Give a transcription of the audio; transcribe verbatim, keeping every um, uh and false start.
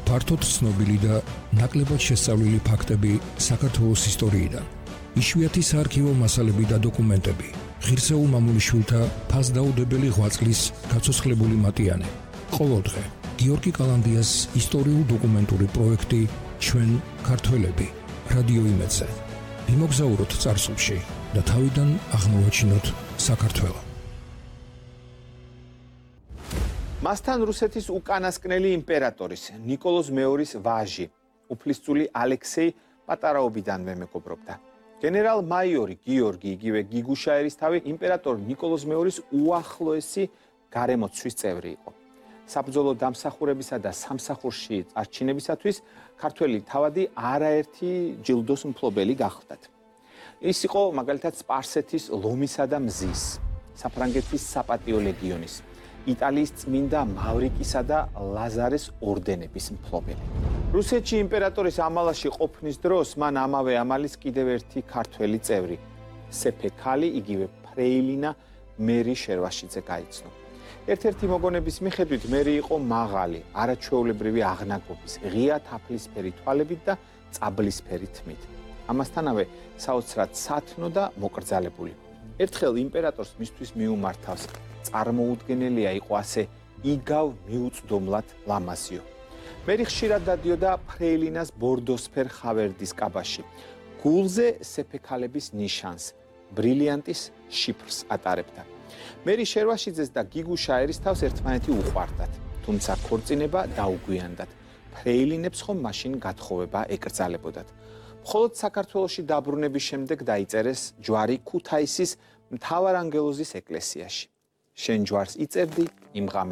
ფართოდ ცნობილი და ნაკლებად შესწავლილი ფაქტები საქართველოს ისტორიიდან. იშვიათი საარქივო მასალები და დოკუმენტები. ღირსეულ მამულიშვილთა ფასდაუდებელი ღვაწლის გაცოცხლებული მატიანე. ყოველდღე გიორგი კალანდიას ისტორიულ-დოკუმენტური პროექტი ჩვენ ქართველები რადიო იმედზე. მიმოგზაუროთ წარსულში და თავიდან აღმოვაჩინოთ საქართველო. მასთან რუსეთის უკანასკნელი იმპერატორის ნიკოლოზ მეორის ვაჟი, უფლისწული ალექსეი პატარაობიდანვე მეგობრობდა. გენერალ-მაიორი გიორგი იგივე გიგუშაერისთავი იმპერატორ ნიკოლოზ მეორის უახლოესი გარემოცვის წევრი იყო. საბრძოლო დამსახურებისა და სამსახურში წარჩინებისათვის ქართველი თავადი არაერთი ჯილდოს მფლობელი გახლდათ. ის იყო მაგალითად სპარსეთის ლომისა და მზის, საფრანგეთის საპატიო ლეგიონის, იტალიის წმინდა მავრიკისა და ლაზარეს ორდენების მფლობელი. რუსეთში იმპერატორის ამალაში ყოფნის დროს მან ამავე ამალის კიდევ ერთი ქართველი წევრი, სეფე-ქალი, იგივე ფრეილინა მერი შერვაშიძე გაიცნო. ერთ-ერთი მოგონების მიხედვით მერი იყო მაღალი, არაჩვეულებრივი აღნაგობის, ღია თაფლისფერი თვალებით და წაბლისფერი თმით. ამასთანავე საოცრად სათნო და მოკრძალებული. ერთხელ იმპერატორს მისთვის მიუმართავს წარმოუდგენელია იყო ასე იგავ მიუწვდომლად ლამაზიო. მერი ხშირად დადიოდა ფრეილინას ბორდოსფერ ხავერდის კაბაში. გულზე სეფე-ქალების ნიშანს, ბრილიანტის შიფრს ატარებდა. მერი შერვაშიძეს და გიგუშა ერისთავს ერთმანეთი უყვარდათ, თუმცა ქორწინება დაუგვიანდათ. ფრეილინებს ხომ მაშინ გათხოვება ეკრძალებოდათ. მხოლოდ საქართველოში დაბრუნების შემდეგ დაიწერეს ჯვარი ქუთაისის მთავარანგელოზის ეკლესიაში. შენ ჯვარს იწერდი, იმ ღამეს